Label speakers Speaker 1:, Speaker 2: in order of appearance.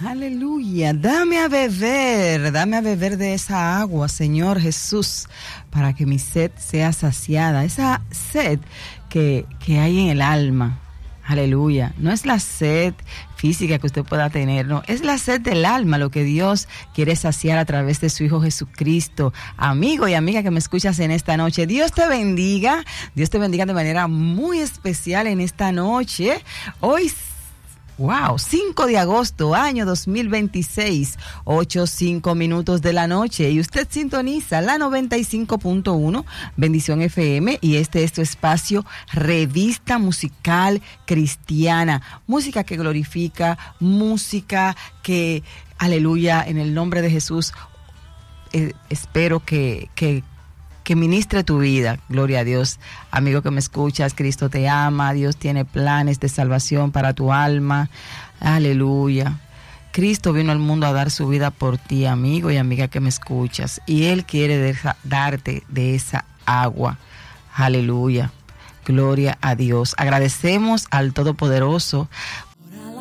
Speaker 1: Aleluya, dame a beber de esa agua, Señor Jesús, para que mi sed sea saciada, esa sed que hay en el alma. Aleluya, no es la sed física que usted pueda tener, no, es la sed del alma lo que Dios quiere saciar a través de su Hijo Jesucristo. Amigo y amiga que me escuchas en esta noche, Dios te bendiga de manera muy especial en esta noche. Hoy 5 de agosto, año 2026, 8:05 minutos de la noche, y usted sintoniza la 95.1 Bendición FM, y este es tu espacio Revista Musical Cristiana, música que glorifica, música que, aleluya, en el nombre de Jesús, espero que ministre tu vida. Gloria a Dios. Amigo que me escuchas, Cristo te ama, Dios tiene planes de salvación para tu alma. Aleluya. Cristo vino al mundo a dar su vida por ti, amigo y amiga que me escuchas, y Él quiere darte de esa agua. Aleluya. Gloria a Dios. Agradecemos al Todopoderoso